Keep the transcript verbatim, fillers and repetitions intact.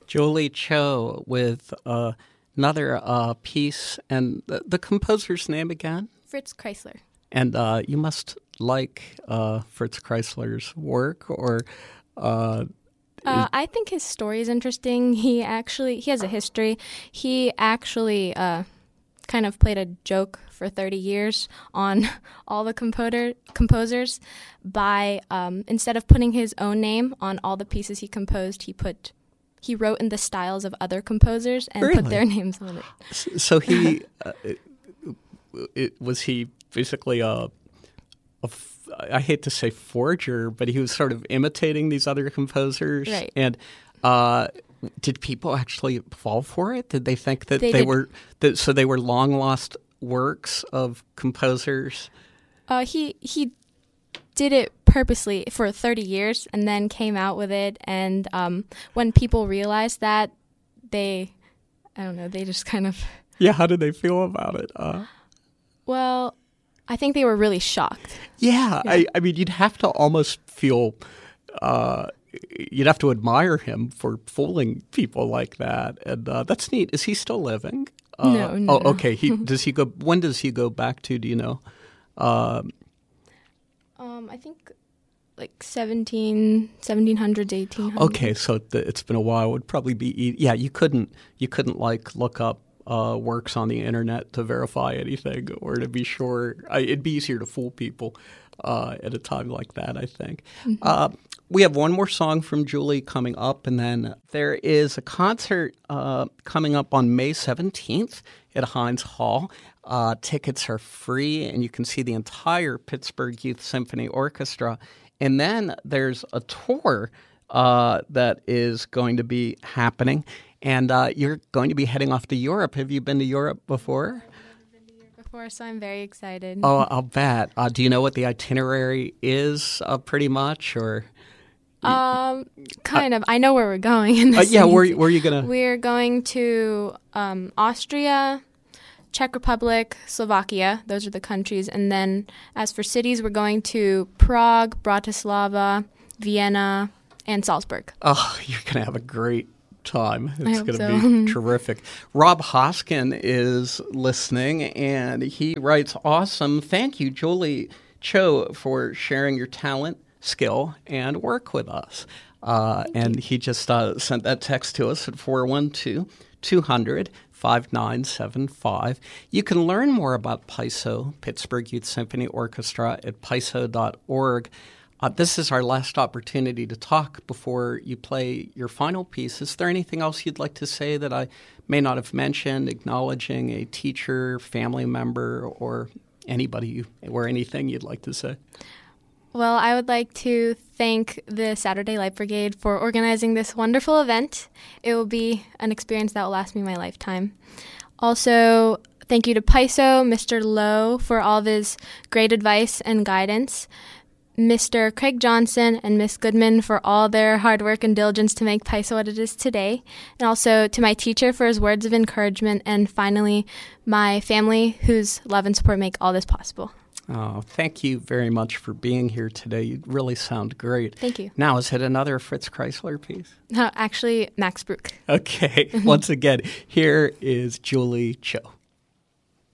Julie Cho with uh, another uh, piece, and the, the composer's name again? Fritz Kreisler. And uh, you must like uh, Fritz Kreisler's work, or uh, uh, I think his story is interesting. He actually he has a history. He actually uh, kind of played a joke for thirty years on all the composer composers by um, instead of putting his own name on all the pieces he composed, he put he wrote in the styles of other composers and really? put their names on it. So he uh, it, it, was he basically a, a I hate to say forger, but he was sort of imitating these other composers. Right. And uh, did people actually fall for it? Did they think that they, they did. were that so they were long lost works of composers? Uh, he he did it purposely for thirty years and then came out with it. And um, when people realized that, they, I don't know, they just kind of... Yeah, how did they feel about it? Uh, well, I think they were really shocked. Yeah, yeah. I, I mean, you'd have to almost feel... Uh, you'd have to admire him for fooling people like that. And uh, that's neat. Is he still living? Uh, no, no. Oh, okay. He does he go? When does he go back to? Do you know? Um, um, I think like seventeen, seventeen hundreds, eighteen hundreds. Okay, so the, it's been a while. It would probably be e- yeah. You couldn't you couldn't like look up uh, works on the internet to verify anything or to be sure. I, it'd be easier to fool people uh, at a time like that, I think. Mm-hmm. Uh, we have one more song from Julie coming up, and then there is a concert uh, coming up on May seventeenth at Heinz Hall. Uh, tickets are free, and you can see the entire Pittsburgh Youth Symphony Orchestra. And then there's a tour uh, that is going to be happening, and uh, you're going to be heading off to Europe. Have you been to Europe before? Before, so I'm very excited. Oh, I'll bet. Uh, do you know what the itinerary is, uh, pretty much, or? Um, kind uh, of. I know where we're going. In this uh, yeah, where, where are you gonna? We're going to um, Austria, Czech Republic, Slovakia. Those are the countries. And then, as for cities, we're going to Prague, Bratislava, Vienna, and Salzburg. Oh, you're gonna have a great time. It's going to so. be terrific. Rob Hoskin is listening, and he writes, awesome. Thank you, Julie Cho, for sharing your talent, skill, and work with us. Uh, and you. He just uh, sent that text to us at four one two, two hundred, five nine seven five. You can learn more about P I S O, Pittsburgh Youth Symphony Orchestra, at P I S O dot org. Uh, this is our last opportunity to talk before you play your final piece. Is there anything else you'd like to say that I may not have mentioned, acknowledging a teacher, family member, or anybody you, or anything you'd like to say? Well, I would like to thank the Saturday Light Brigade for organizing this wonderful event. It will be an experience that will last me my lifetime. Also, thank you to P I S O, Mister Lowe, for all of his great advice and guidance. Mister Craig Johnson and Miss Goodman for all their hard work and diligence to make P I S O what it is today. And also to my teacher for his words of encouragement. And finally, my family whose love and support make all this possible. Oh, thank you very much for being here today. You really sound great. Thank you. Now, is it another Fritz Kreisler piece? No, actually, Max Bruch. Okay. Once again, here is Julie Cho.